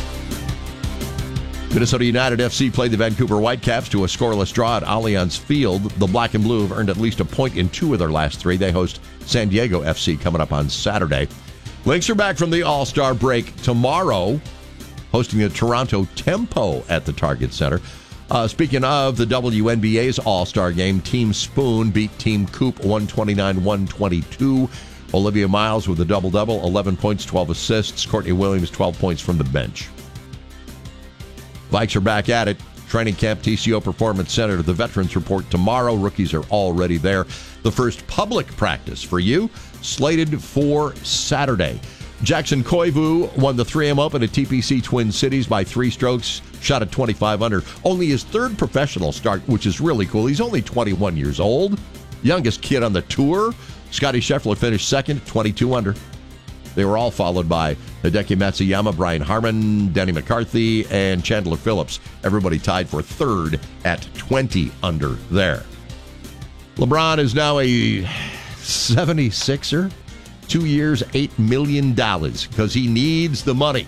Minnesota United F C played the Vancouver Whitecaps to a scoreless draw at Allianz Field. The Black and Blue have earned at least a point in two of their last three. They host San Diego F C coming up on Saturday. Lynx are back from the All-Star break tomorrow, hosting the Toronto Tempo at the Target Center. Uh, speaking of the W N B A's All-Star game, Team Spoon beat Team Coop one twenty-nine to one twenty-two. Olivia Miles with a double-double, eleven points, twelve assists. Courtney Williams, twelve points from the bench. Vikes are back at it. Training camp, T C O Performance Center. The Veterans Report tomorrow. Rookies are already there. The first public practice for you, slated for Saturday. Jackson Koivu won the three M Open at T P C Twin Cities by three strokes, shot at twenty-five under. Only his third professional start, which is really cool. He's only twenty-one years old. Youngest kid on the tour. Scotty Scheffler finished second at twenty-two under. They were all followed by Hideki Matsuyama, Brian Harmon, Denny McCarthy, and Chandler Phillips. Everybody tied for third at twenty under there. LeBron is now a seventy-sixer. Two years, eight million dollars, because he needs the money.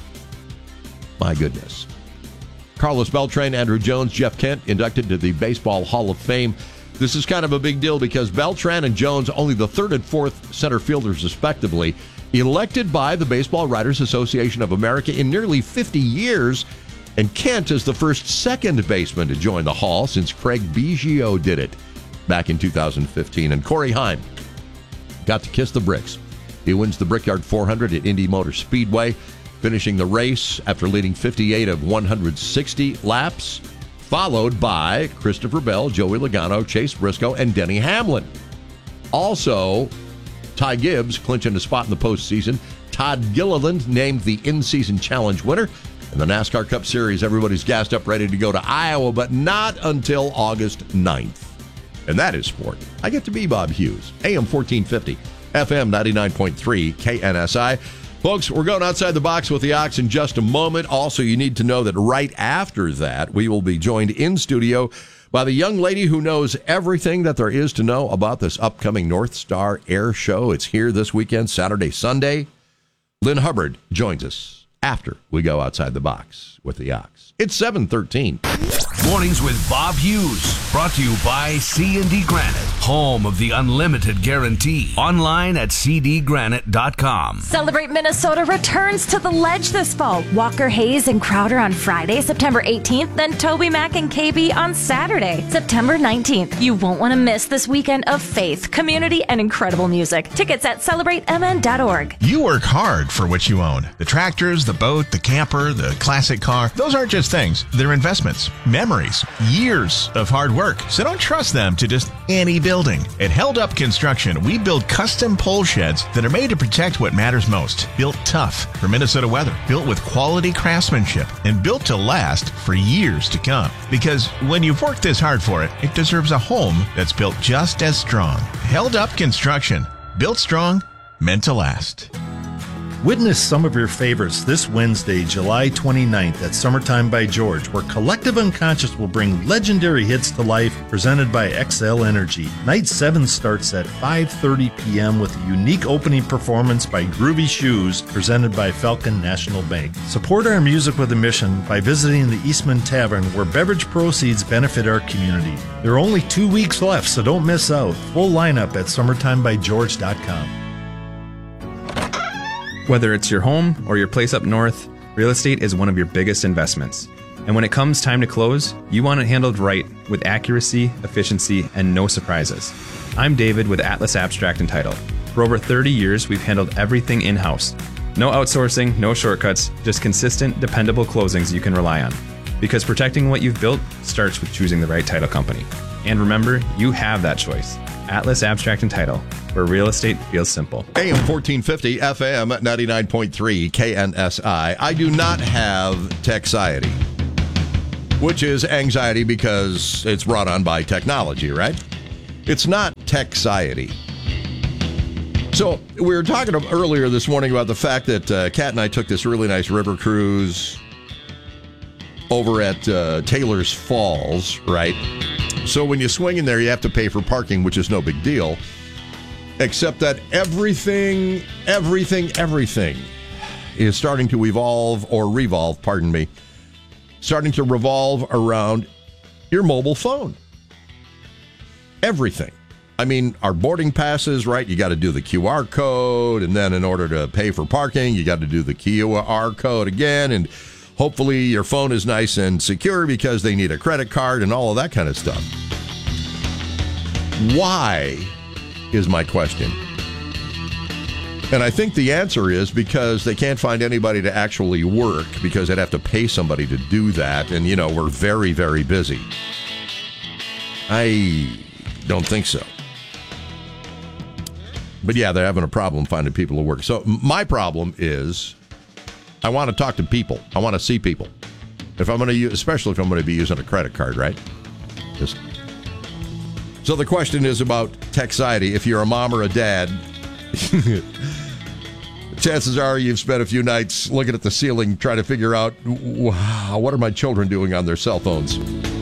My goodness. Carlos Beltran, Andrew Jones, Jeff Kent inducted to the Baseball Hall of Fame. This is kind of a big deal because Beltran and Jones, only the third and fourth center fielders respectively, elected by the Baseball Writers Association of America in nearly fifty years, and Kent is the first second baseman to join the Hall since Craig Biggio did it back in two thousand fifteen. And Corey Heim got to kiss the bricks. He wins the Brickyard four hundred at Indy Motor Speedway, finishing the race after leading fifty-eight of one hundred sixty laps, followed by Christopher Bell, Joey Logano, Chase Briscoe, and Denny Hamlin. Also, Ty Gibbs clinching a spot in the postseason. Todd Gilliland named the in-season challenge winner. In the NASCAR Cup Series, everybody's gassed up, ready to go to Iowa, but not until August ninth. And that is sport. I get to be Bob Hughes, A M fourteen fifty, F M ninety-nine point three, K N S I. Folks, we're going outside the box with the Ox in just a moment. Also, you need to know that right after that, we will be joined in studio by the young lady who knows everything that there is to know about this upcoming North Star Air Show. It's here this weekend, Saturday, Sunday. Lynn Hubbard joins us after we go outside the box with the Ox. It's seven thirteen. Mornings with Bob Hughes, brought to you by C and D Granite, home of the unlimited guarantee. Online at c d granite dot com. Celebrate Minnesota returns to the Ledge this fall. Walker Hayes and Crowder on Friday, September eighteenth, then Toby Mac and K B on Saturday, September nineteenth. You won't want to miss this weekend of faith, community, and incredible music. Tickets at celebrate m n dot org. You work hard for what you own. The tractors, the boat, the camper, the classic car. Those aren't just things. They're investments, memories, years of hard work. So don't trust them to just any building. At Held Up Construction, we build custom pole sheds that are made to protect what matters most. Built tough for Minnesota weather. Built with quality craftsmanship and built to last for years to come. Because when you've worked this hard for it, it deserves a home that's built just as strong. Held Up Construction. Built strong, meant to last. Witness some of your favorites this Wednesday, July twenty-ninth at Summertime by George, where Collective Unconscious will bring legendary hits to life presented by X L Energy. Night seven starts at five thirty p.m. with a unique opening performance by Groovy Shoes presented by Falcon National Bank. Support our music with a mission by visiting the Eastman Tavern, where beverage proceeds benefit our community. There are only two weeks left, so don't miss out. Full lineup at summertime by george dot com. Whether it's your home or your place up north, real estate is one of your biggest investments. And when it comes time to close, you want it handled right with accuracy, efficiency, and no surprises. I'm David with Atlas Abstract and Title. For over thirty years, we've handled everything in-house. No outsourcing, no shortcuts, just consistent, dependable closings you can rely on. Because protecting what you've built starts with choosing the right title company. And remember, you have that choice. Atlas Abstract and Title, where real estate feels simple. A M fourteen fifty, F M ninety-nine point three, K N S I. I do not have texiety, which is anxiety because it's brought on by technology, right? It's not texiety. So we were talking earlier this morning about the fact that uh, Kat and I took this really nice river cruise over at uh, Taylor's Falls, right? So when you swing in there, you have to pay for parking, which is no big deal. Except that everything, everything, everything is starting to evolve or revolve, pardon me, starting to revolve around your mobile phone. Everything. I mean, our boarding passes, right? You got to do the Q R code, and then in order to pay for parking, you got to do the Q R code again, and hopefully your phone is nice and secure because they need a credit card and all of that kind of stuff. Why is my question. And I think the answer is because they can't find anybody to actually work because they'd have to pay somebody to do that. And, you know, we're very, very busy. I don't think so. But, yeah, they're having a problem finding people to work. So my problem is I want to talk to people. I want to see people. If I'm going to use, especially if I'm going to be using a credit card, right? Just. So the question is about texiety. If you're a mom or a dad, chances are you've spent a few nights looking at the ceiling trying to figure out, wow, what are my children doing on their cell phones?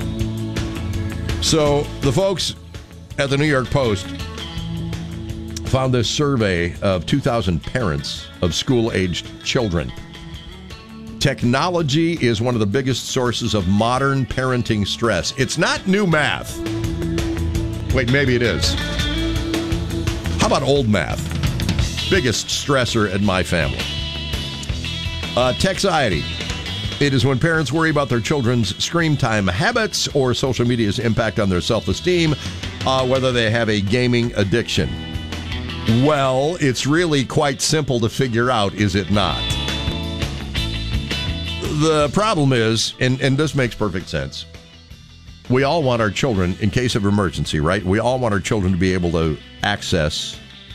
So the folks at the New York Post found this survey of two thousand parents of school-aged children. Technology is one of the biggest sources of modern parenting stress. It's not new math. Wait, maybe it is. How about old math? Biggest stressor in my family. Uh, texiety. It is when parents worry about their children's screen time habits or social media's impact on their self-esteem, uh, whether they have a gaming addiction. Well, it's really quite simple to figure out, is it not? The problem is, and, and this makes perfect sense, we all want our children, in case of emergency, right? We all want our children to be able to access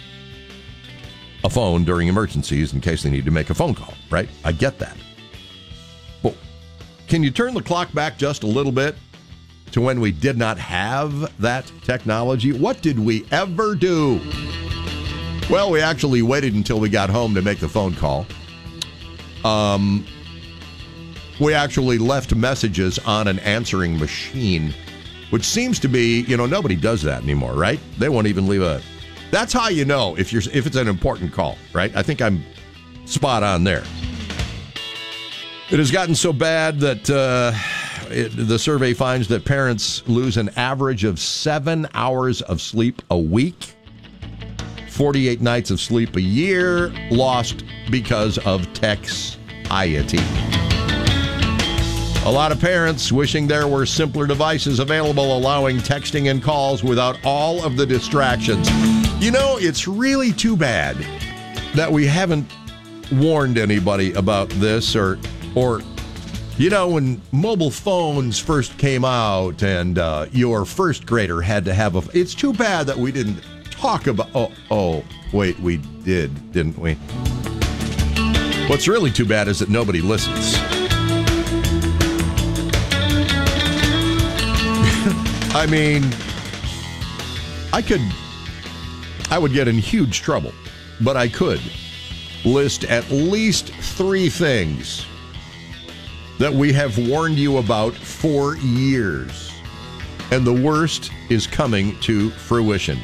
a phone during emergencies in case they need to make a phone call, right? I get that. But can you turn the clock back just a little bit to when we did not have that technology? What did we ever do? Well, we actually waited until we got home to make the phone call. Um... We actually left messages on an answering machine, which seems to be, you know, nobody does that anymore, right? They won't even leave a... That's how you know if you're if it's an important call, right? I think I'm spot on there. It has gotten so bad that uh, it, the survey finds that parents lose an average of seven hours of sleep a week, forty-eight nights of sleep a year lost because of texiety. A lot of parents wishing there were simpler devices available, allowing texting and calls without all of the distractions. You know, it's really too bad that we haven't warned anybody about this, or, or you know, when mobile phones first came out and uh, your first grader had to have a... It's too bad that we didn't talk about... Oh, oh, wait, we did, didn't we? What's really too bad is that nobody listens. I mean, I could, I would get in huge trouble, but I could list at least three things that we have warned you about for years. And the worst is coming to fruition.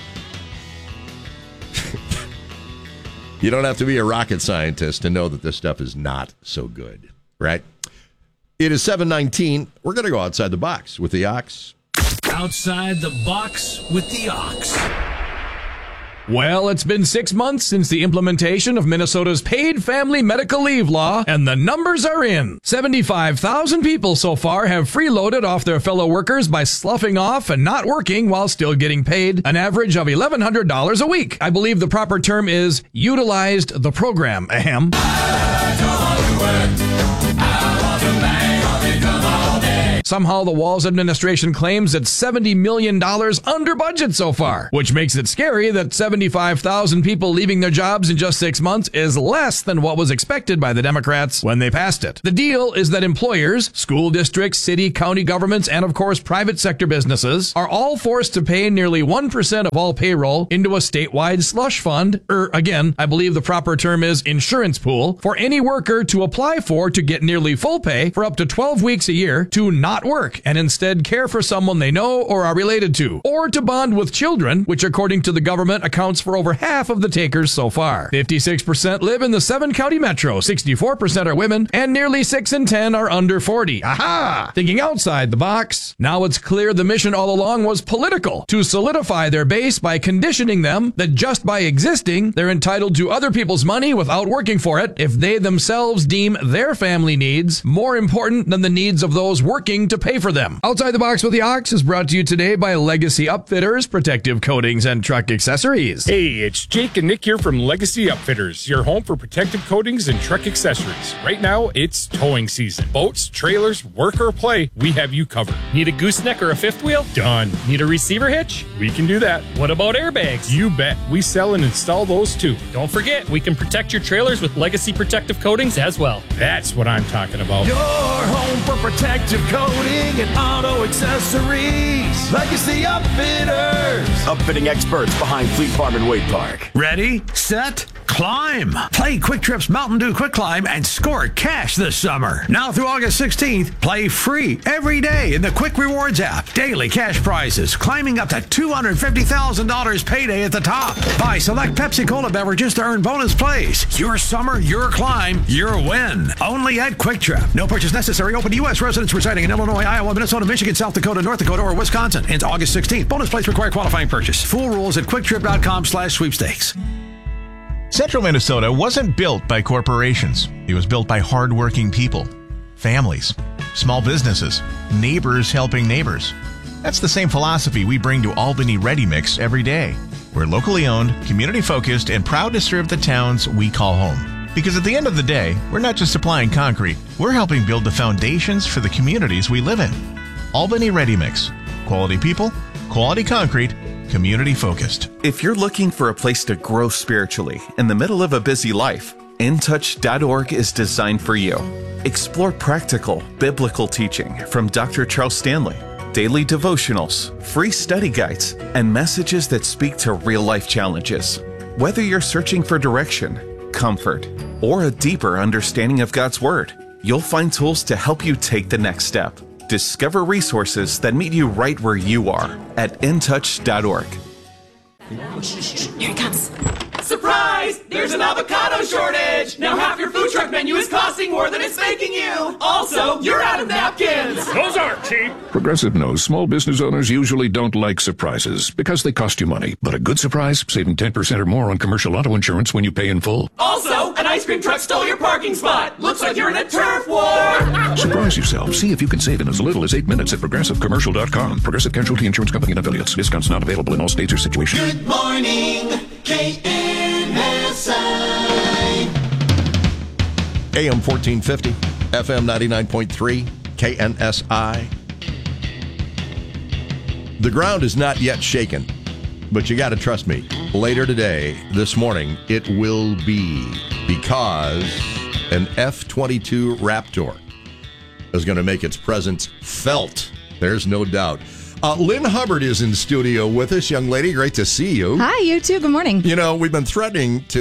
You don't have to be a rocket scientist to know that this stuff is not so good, right? It is seven nineteen. We're going to go outside the box with the Ox. Outside the box with the Ox. Well, it's been six months since the implementation of Minnesota's paid family medical leave law, and the numbers are in. seventy-five thousand people so far have freeloaded off their fellow workers by sloughing off and not working while still getting paid an average of eleven hundred dollars a week. I believe the proper term is utilized the program. Ahem. Somehow the Walz administration claims it's seventy million dollars under budget so far, which makes it scary that seventy-five thousand people leaving their jobs in just six months is less than what was expected by the Democrats when they passed it. The deal is that employers, school districts, city, county governments, and of course private sector businesses are all forced to pay nearly one percent of all payroll into a statewide slush fund, or again, I believe the proper term is insurance pool, for any worker to apply for to get nearly full pay for up to twelve weeks a year to not work and instead care for someone they know or are related to, or to bond with children, which according to the government accounts for over half of the takers so far. fifty-six percent live in the seven county metro, sixty-four percent are women, and nearly six in ten are under forty. Aha! Thinking outside the box. Now it's clear the mission all along was political, to solidify their base by conditioning them that just by existing, they're entitled to other people's money without working for it if they themselves deem their family needs more important than the needs of those working to pay for them. Outside the Box with the Ox is brought to you today by Legacy Upfitters, protective coatings and truck accessories. Hey, it's Jake and Nick here from Legacy Upfitters, your home for protective coatings and truck accessories. Right now, it's towing season. Boats, trailers, work or play, we have you covered. Need a gooseneck or a fifth wheel? Done. Need a receiver hitch? We can do that. What about airbags? You bet. We sell and install those too. Don't forget, we can protect your trailers with Legacy protective coatings as well. That's what I'm talking about. Your home for protective coating and auto accessories. Legacy Upfitters. Upfitting experts behind Fleet Farm and Wade Park. Ready, set, climb. Play Quick Trip's Mountain Dew Quick Climb and score cash this summer. Now through August sixteenth, play free every day in the Quick Rewards app. Daily cash prizes climbing up to two hundred fifty thousand dollars payday at the top. Buy select Pepsi Cola beverages to earn bonus plays. Your summer, your climb, your win. Only at Quick Trip. No purchase necessary. Open to U S residents residing in Illinois, Iowa, Minnesota, Michigan, South Dakota, North Dakota, or Wisconsin. Ends August sixteenth. Bonus plays require qualifying purchase. Full rules at quicktrip.com slash sweepstakes. Central Minnesota wasn't built by corporations. It was built by hardworking people, families, small businesses, neighbors helping neighbors. That's the same philosophy we bring to Albany Ready Mix every day. We're locally owned, community focused, and proud to serve the towns we call home. Because at the end of the day, we're not just supplying concrete, we're helping build the foundations for the communities we live in. Albany Ready Mix. Quality people, quality concrete, community focused. If you're looking for a place to grow spiritually in the middle of a busy life, in touch dot org is designed for you. Explore practical, biblical teaching from Doctor Charles Stanley, daily devotionals, free study guides, and messages that speak to real-life challenges. Whether you're searching for direction, comfort, or a deeper understanding of God's Word, you'll find tools to help you take the next step. Discover resources that meet you right where you are at in touch dot org. Here it comes. Surprise! There's an avocado shortage! Now half your food truck menu is costing more than it's making you! Also, you're out of napkins! Those aren't cheap! Progressive knows small business owners usually don't like surprises because they cost you money. But a good surprise, saving ten percent or more on commercial auto insurance when you pay in full. Also, an ice cream truck stole your parking spot! Looks like you're in a turf war! Surprise yourself. See if you can save in as little as eight minutes at progressive commercial dot com. Progressive Casualty Insurance Company and affiliates. Discounts not available in all states or situations. Good morning, K N S I. A M fourteen fifty, F M ninety-nine point three, K N S I. The ground is not yet shaken, but you got to trust me. Later today, this morning, it will be, because an F twenty-two Raptor is going to make its presence felt. There's no doubt. Uh, Lynn Hubbard is in studio with us. Young lady, great to see you. Hi, you too. Good morning. You know, we've been threatening to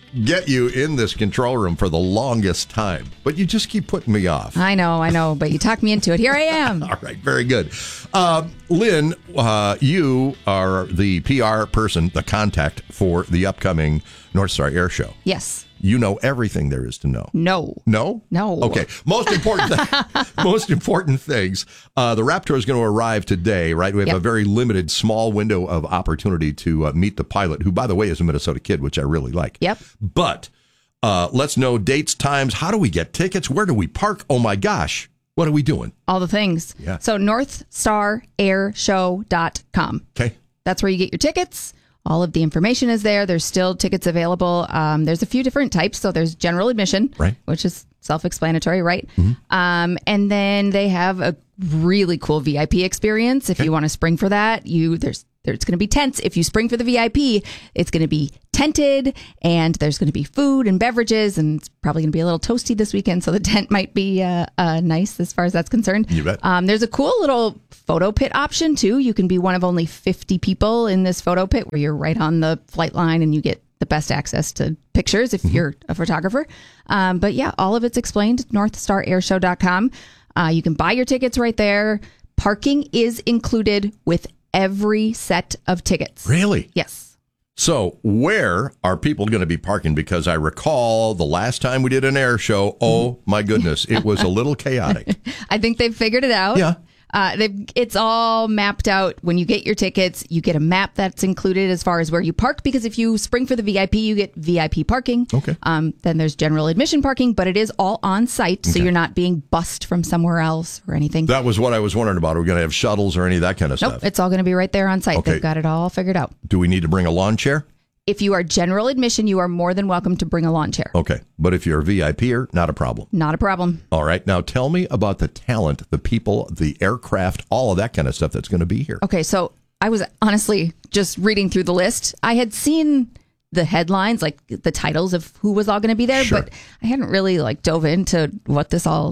get you in this control room for the longest time, but you just keep putting me off. I know, I know, but you talked me into it. Here I am. All right, very good. Uh, Lynn, uh, you are the P R person, the contact for the upcoming North Star Air Show. Yes. You know everything there is to know. No. No? No. Okay. Most important th- most important things. Uh, the Raptor is going to arrive today, right? We have Yep. a very limited, small window of opportunity to uh, meet the pilot, who, by the way, is a Minnesota kid, which I really like. Yep. But uh, let's know dates, times. How do we get tickets? Where do we park? Oh, my gosh. What are we doing? All the things. Yeah. So north star air show dot com. Okay. That's where you get your tickets. All of the information is there. There's still tickets available. Um, there's a few different types. So there's general admission, right, which is self-explanatory, right? Mm-hmm. Um, and then they have a really cool V I P experience. If okay. you want to spring for that, you there's there's going to be tents. If you spring for the V I P, it's going to be tented, and there's going to be food and beverages, and it's probably going to be a little toasty this weekend. So the tent might be uh, uh, nice as far as that's concerned. You bet. Um, there's a cool little photo pit option too. You can be one of only fifty people in this photo pit where you're right on the flight line and you get the best access to pictures if mm-hmm. you're a photographer. Um, but yeah, all of it's explained. north star air show dot com. Uh, you can buy your tickets right there. Parking is included with every set of tickets. Really? Yes. So where are people going to be parking? Because I recall the last time we did an air show, oh my goodness, it was a little chaotic. I think they've figured it out. Yeah. Uh, they've, it's all mapped out. When you get your tickets, you get a map that's included as far as where you park, because if you spring for the V I P, you get V I P parking. Okay. Um, then there's general admission parking, but it is all on site, so Okay. you're not being bussed from somewhere else or anything. That was what I was wondering about. Are we going to have shuttles or any of that kind of nope, stuff? it's all going to be right there on site. Okay. They've got it all figured out. Do we need to bring a lawn chair? If you are general admission, you are more than welcome to bring a lawn chair. Okay. But if you're a V I P-er, not a problem. Not a problem. All right. Now tell me about the talent, the people, the aircraft, all of that kind of stuff that's going to be here. Okay, so I was honestly just reading through the list. I had seen the headlines, like the titles of who was all going to be there, Sure. but I hadn't really like dove into what this all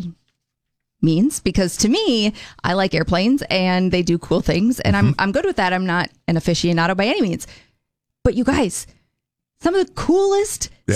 means, because to me, I like airplanes and they do cool things, and Mm-hmm. I'm I'm good with that. I'm not an aficionado by any means. But you guys, some of the coolest Yeah.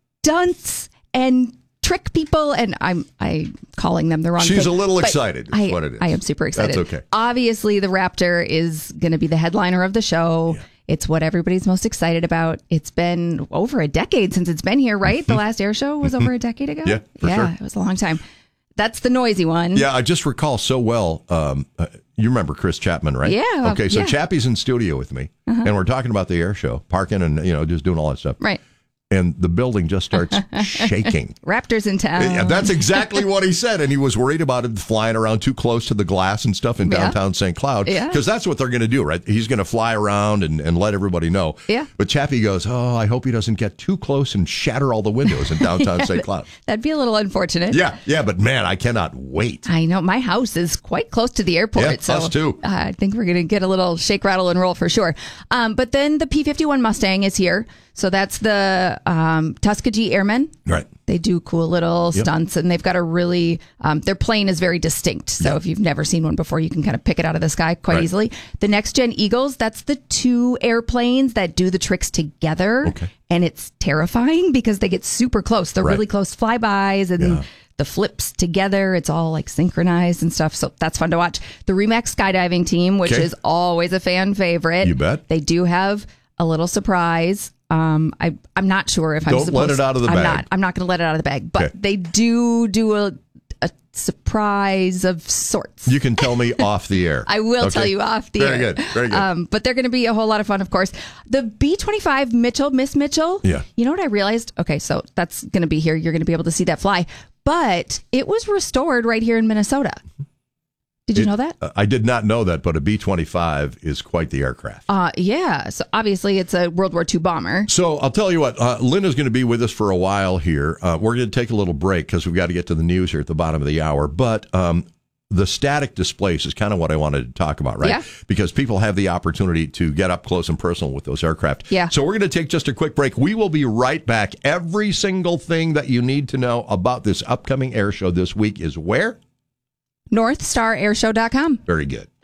stunts and trick people, and I'm I calling them the wrong She's thing, a little but excited, is I, what it is. I am super excited. That's okay. Obviously, the Raptor is going to be the headliner of the show. Yeah. It's what everybody's most excited about. It's been over a decade since it's been here, right? The last air show was over a decade ago. Yeah, for yeah, sure. it was a long time. That's the noisy one. Yeah, I just recall so well. Um, uh, you remember Chris Chapman, right? Yeah, Okay, so yeah. Chappie's in studio with me, Uh-huh. and we're talking about the air show, parking, and you know, just doing all that stuff. Right. And the building just starts shaking. Raptors in town. Yeah, that's exactly what he said, and he was worried about it flying around too close to the glass and stuff in Yeah. downtown Saint Cloud, Yeah. because that's what they're going to do, right? He's going to fly around and, and let everybody know. Yeah. But Chappie goes, oh, I hope he doesn't get too close and shatter all the windows in downtown Saint Cloud. That'd be a little unfortunate. Yeah, yeah, but man, I cannot wait. I know. My house is quite close to the airport. Yeah, so us too. Uh, I think we're going to get a little shake, rattle, and roll for sure. Um, but then the P fifty-one Mustang is here. So that's the um, Tuskegee Airmen. Right. They do cool little Yep. stunts, and they've got a really, um, their plane is very distinct. So Yep. if you've never seen one before, you can kind of pick it out of the sky quite Right. easily. The Next Gen Eagles, that's the two airplanes that do the tricks together. Okay. And it's terrifying because they get super close. They're Right. really close flybys and Yeah. the flips together. It's all like synchronized and stuff. So that's fun to watch. The Remax skydiving team, which Okay. is always a fan favorite. You bet. They do have a little surprise. Um, I, I'm not sure if I'm Don't supposed let it out of the I'm bag. not. I'm not going to let it out of the bag. But Okay. they do do a, a surprise of sorts. You can tell me off the air. I will Okay? tell you off the Very air. good. Very good. Um, but they're going to be a whole lot of fun, of course. The B twenty-five Mitchell, Miss Mitchell. Yeah. You know what I realized? Okay, so that's going to be here. You're going to be able to see that fly. But it was restored right here in Minnesota. Did you It- know that? uh, I did not know that, but a B twenty-five is quite the aircraft. Uh, yeah. So obviously it's a World War Two bomber. So I'll tell you what, uh, Linda's going to be with us for a while here. Uh, we're going to take a little break because we've got to get to the news here at the bottom of the hour. But um, the static displays is kind of what I wanted to talk about, right? Yeah. Because people have the opportunity to get up close and personal with those aircraft. Yeah. So we're going to take just a quick break. We will be right back. Every single thing that you need to know about this upcoming air show this week is where? north star air show dot com. Very good.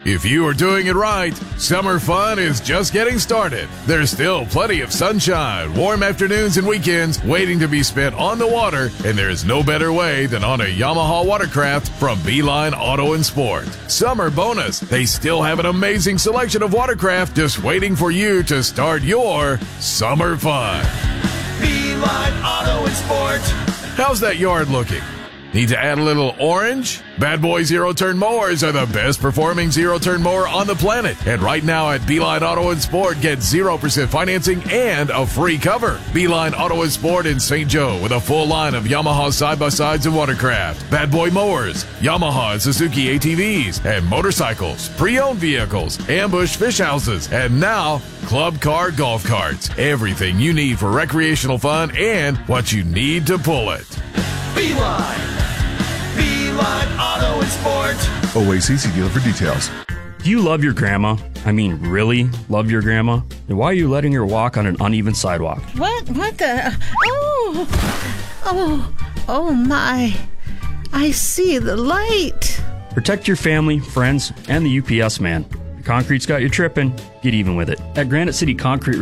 If you are doing it right, summer fun is just getting started. There's still plenty of sunshine, warm afternoons and weekends waiting to be spent on the water, and there's no better way than on a Yamaha watercraft from Beeline Auto and Sport. Summer bonus, they still have an amazing selection of watercraft just waiting for you to start your summer fun. Beeline Auto and Sport. How's that yard looking? Need to add a little orange? Bad Boy zero-turn mowers are the best performing zero-turn mower on the planet. And right now at Beeline Auto and Sport, get zero percent financing and a free cover. Beeline Auto and Sport in Saint Joe with a full line of Yamaha side-by-sides and watercraft, Bad Boy mowers, Yamaha and Suzuki A T Vs, and motorcycles, pre-owned vehicles, ambush fish houses, and now club car golf carts. Everything you need for recreational fun and what you need to pull it. Beeline. Beeline Auto and Sport. O A C C dealer for details. Do you love your grandma? I mean, really love your grandma? Then why are you letting her walk on an uneven sidewalk? What? What the? Oh! Oh! Oh my! I see the light! Protect your family, friends, and the U P S man. If concrete's got you tripping, get even with it. At Granite City Concrete